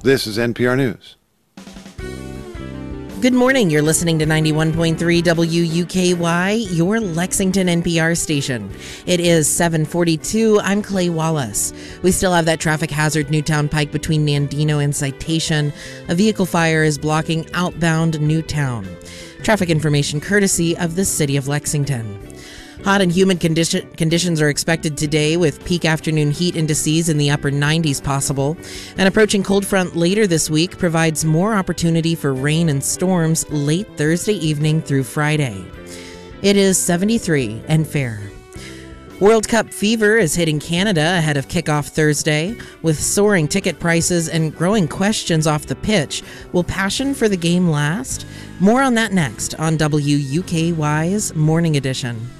This is NPR News. Good morning. You're listening to 91.3 WUKY, your Lexington NPR station. It is 7:42. I'm Clay Wallace. We still have that traffic hazard Newtown Pike between Nandino and Citation. A vehicle fire is blocking outbound Newtown. Traffic information courtesy of the City of Lexington. Hot and humid conditions are expected today, with peak afternoon heat indices in the upper 90s possible. An approaching cold front later this week provides more opportunity for rain and storms late Thursday evening through Friday. It is 73 and fair. World Cup fever is hitting Canada ahead of kickoff Thursday. With soaring ticket prices and growing questions off the pitch, will passion for the game last? More on that next on WUKY's Morning Edition.